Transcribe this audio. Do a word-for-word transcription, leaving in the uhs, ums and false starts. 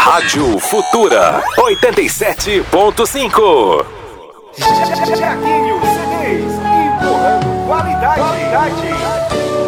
Rádio Futura oitenta e sete ponto cinco. Jaquinho C Ds, empurrando qualidade. qualidade.